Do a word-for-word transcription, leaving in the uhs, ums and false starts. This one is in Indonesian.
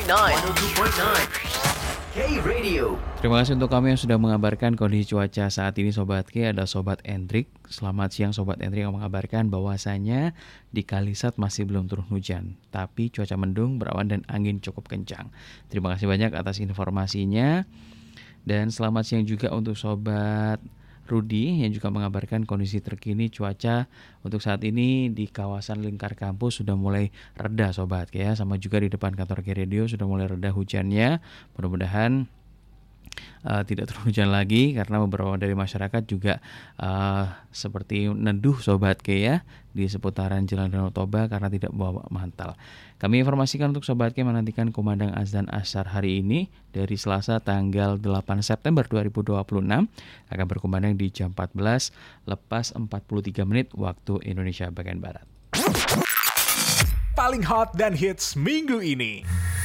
sembilan. K-Radio. Terima kasih untuk kami yang sudah mengabarkan kondisi cuaca saat ini Sobat K. Ada Sobat Endrik. Selamat siang Sobat Endrik yang mengabarkan bahwasanya di Kalisat masih belum turun hujan, tapi cuaca mendung, berawan dan angin cukup kencang. Terima kasih banyak atas informasinya. Dan selamat siang juga untuk Sobat Rudi yang juga mengabarkan kondisi terkini cuaca untuk saat ini di kawasan lingkar kampus sudah mulai reda Sobat ya, sama juga di depan kantor K-Radio sudah mulai reda hujannya. Mudah-mudahan uh, tidak turun hujan lagi karena beberapa dari masyarakat juga uh, seperti neduh Sobat K ya di seputaran Jalan Danau Toba karena tidak bawa mantel. Kami informasikan untuk Sobat K menantikan kumandang azan asyar hari ini dari Selasa tanggal delapan September dua ribu dua puluh enam akan berkumandang di jam empat belas lepas empat puluh tiga menit waktu Indonesia bagian Barat. Paling hot dan hits minggu ini.